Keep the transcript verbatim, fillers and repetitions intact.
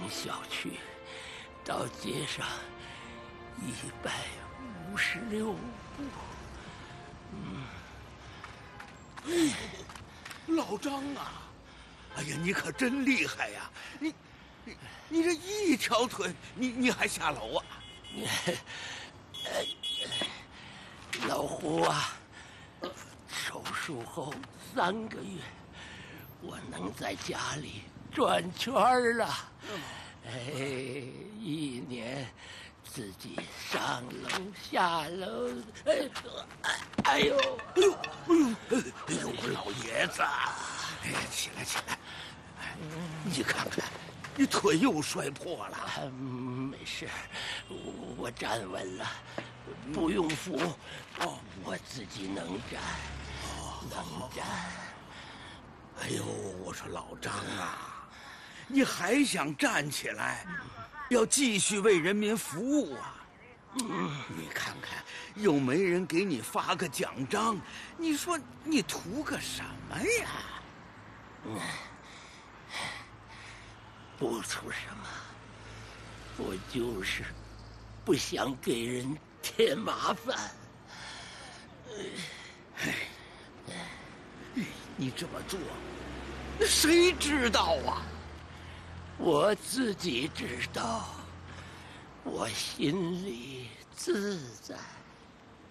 小区到街上一百五十六步。嗯， 哎呦，老张啊！哎呀，你可真厉害呀！你，你，你这一条腿，你你还下楼啊？ 老胡啊，手术后三个月，我能在家里转圈了。哎，一年自己上楼下楼，哎，哎呦， 哎呦，哎呦，哎呦，我老爷子！哎呀，起来起来！哎，你看看，你腿又摔破了。 没事，我站稳了，不用扶，哦，我自己能站，能站。 哎呦，我说老张啊，你还想站起来，要继续为人民服务啊？嗯，你看看，又没人给你发个奖章，你说你图个什么呀？ 嗯，不图什么，我就是不想给人添麻烦。 哎，你这么做，谁知道啊？ 我自己知道，我心里自在。